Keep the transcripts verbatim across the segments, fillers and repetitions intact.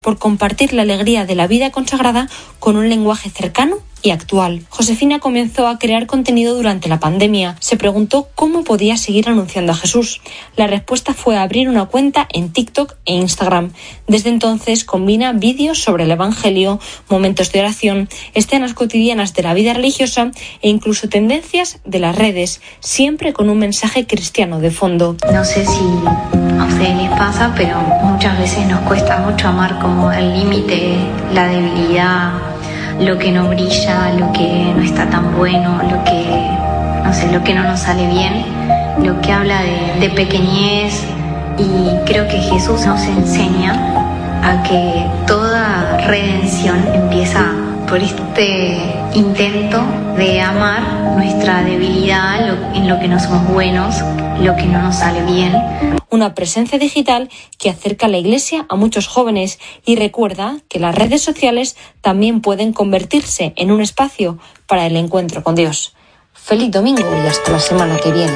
por compartir la alegría de la vida consagrada con un lenguaje cercano y actual. Josefina comenzó a crear contenido durante la pandemia. Se preguntó cómo podía seguir anunciando a Jesús. La respuesta fue abrir una cuenta en TikTok e Instagram. Desde entonces combina vídeos sobre el Evangelio, momentos de oración, escenas cotidianas de la vida religiosa e incluso tendencias de las redes, siempre con un mensaje cristiano de fondo. No sé si a ustedes les pasa, pero muchas veces nos cuesta mucho amar como el límite, la debilidad, lo que no brilla, lo que no está tan bueno, lo que, no sé, lo que no nos sale bien, lo que habla de, de pequeñez. Y creo que Jesús nos enseña a que toda redención empieza por este intento de amar nuestra debilidad, lo, en lo que no somos buenos, lo que no nos sale bien. Una presencia digital que acerca a la Iglesia a muchos jóvenes y recuerda que las redes sociales también pueden convertirse en un espacio para el encuentro con Dios. Feliz domingo y hasta la semana que viene.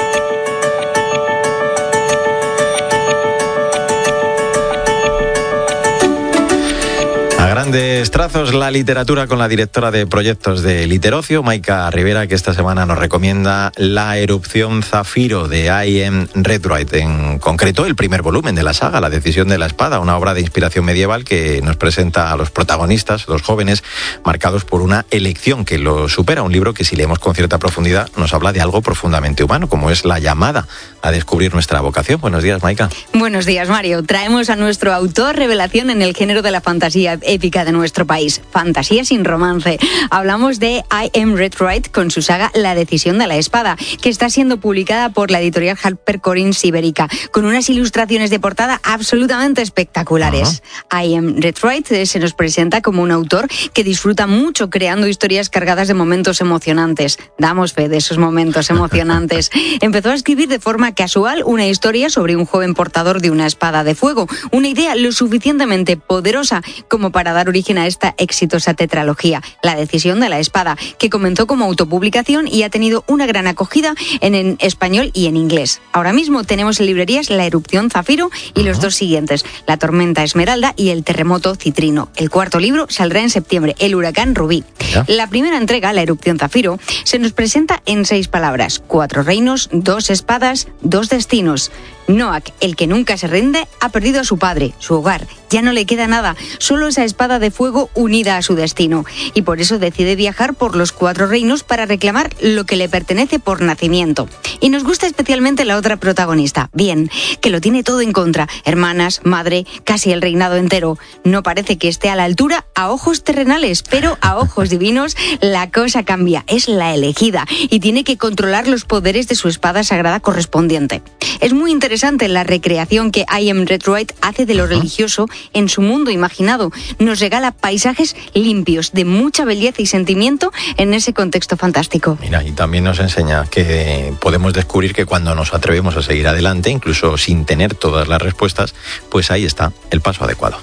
A grandes trazos, la literatura con la directora de proyectos de Literocio, Maika Rivera, que esta semana nos recomienda La erupción Zafiro de I M Redwright, en concreto el primer volumen de la saga, La decisión de la espada, una obra de inspiración medieval que nos presenta a los protagonistas, los jóvenes, marcados por una elección que lo supera, un libro que si leemos con cierta profundidad nos habla de algo profundamente humano, como es la llamada a descubrir nuestra vocación. Buenos días, Maika. Buenos días, Mario. Traemos a nuestro autor revelación en el género de la fantasía épica de nuestro país, fantasía sin romance. Hablamos de I M Redwright con su saga La decisión de la espada, que está siendo publicada por la editorial HarperCollins Ibérica, con unas ilustraciones de portada absolutamente espectaculares. Uh-huh. I M Redwright se nos presenta como un autor que disfruta mucho creando historias cargadas de momentos emocionantes. Damos fe de esos momentos emocionantes. Empezó a escribir de forma casual una historia sobre un joven portador de una espada de fuego, una idea lo suficientemente poderosa como para dar origen a esta exitosa tetralogía, La decisión de la espada, que comenzó como autopublicación y ha tenido una gran acogida en, en español y en inglés. Ahora mismo tenemos en librerías La erupción Zafiro y uh-huh. los dos siguientes, La tormenta Esmeralda y El terremoto Citrino. El cuarto libro saldrá en septiembre, El huracán Rubí. ¿Ya? La primera entrega, La erupción Zafiro, se nos presenta en seis palabras: cuatro reinos, dos espadas, dos destinos. Noack, el que nunca se rinde, ha perdido a su padre, su hogar. Ya no le queda nada, solo esa espada de fuego unida a su destino. Y por eso decide viajar por los cuatro reinos para reclamar lo que le pertenece por nacimiento. Y nos gusta especialmente la otra protagonista, Bien, que lo tiene todo en contra. Hermanas, madre, casi el reinado entero. No parece que esté a la altura a ojos terrenales, pero a ojos divinos la cosa cambia. Es la elegida y tiene que controlar los poderes de su espada sagrada correspondiente. Es muy interesante la recreación que I M Redwright hace de lo religioso en su mundo imaginado. Nos regala paisajes limpios, de mucha belleza y sentimiento en ese contexto fantástico. Mira, y también nos enseña que podemos descubrir que cuando nos atrevemos a seguir adelante, incluso sin tener todas las respuestas, pues ahí está el paso adecuado.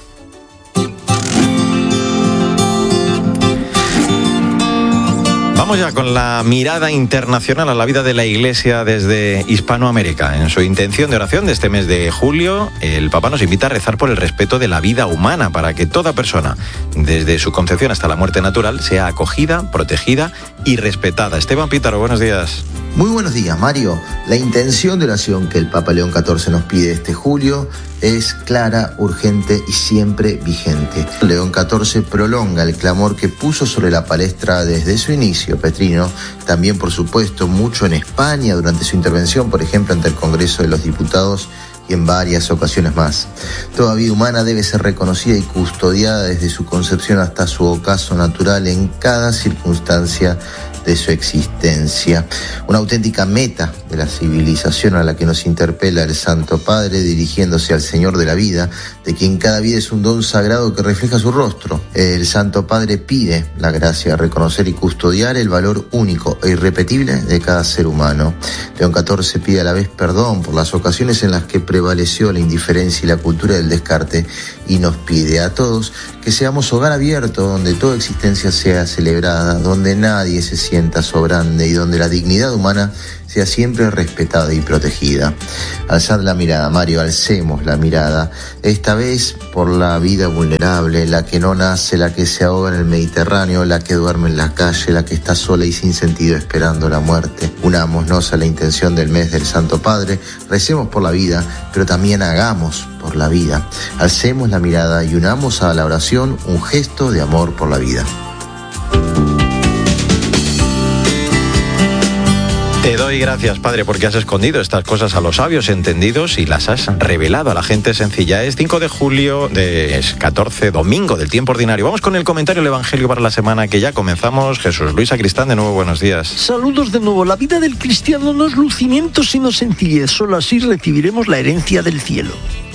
Vamos ya con la mirada internacional a la vida de la Iglesia desde Hispanoamérica. En su intención de oración de este mes de julio, el Papa nos invita a rezar por el respeto de la vida humana para que toda persona, desde su concepción hasta la muerte natural, sea acogida, protegida y respetada. Esteban Pítaro, buenos días. Muy buenos días, Mario. La intención de oración que el Papa León catorce nos pide este julio es clara, urgente y siempre vigente. León catorce prolonga el clamor que puso sobre la palestra desde su inicio, Petrino, también por supuesto mucho en España durante su intervención, por ejemplo, ante el Congreso de los Diputados y en varias ocasiones más. Toda vida humana debe ser reconocida y custodiada desde su concepción hasta su ocaso natural en cada circunstancia de su existencia. Una auténtica meta de la civilización a la que nos interpela el Santo Padre dirigiéndose al Señor de la vida, de quien cada vida es un don sagrado que refleja su rostro. El Santo Padre pide la gracia de reconocer y custodiar el valor único e irrepetible de cada ser humano. León catorce pide a la vez perdón por las ocasiones en las que prevaleció la indiferencia y la cultura del descarte y nos pide a todos que seamos hogar abierto donde toda existencia sea celebrada, donde nadie se sienta sobrante y donde la dignidad humana sea siempre respetada y protegida. Alzad la mirada, Mario, alcemos la mirada, esta vez por la vida vulnerable, la que no nace, la que se ahoga en el Mediterráneo, la que duerme en la calle, la que está sola y sin sentido esperando la muerte. Unámonos a la intención del mes del Santo Padre, recemos por la vida, pero también hagamos por la vida. Alcemos la mirada y unamos a la oración un gesto de amor por la vida. Te doy gracias, Padre, porque has escondido estas cosas a los sabios entendidos y las has revelado a la gente sencilla. Es cinco de julio, de catorce, domingo del tiempo ordinario. Vamos con el comentario del Evangelio para la semana que ya comenzamos. Jesús Luis Sacristán, de nuevo, buenos días. Saludos de nuevo. La vida del cristiano no es lucimiento, sino sencillez. Solo así recibiremos la herencia del cielo.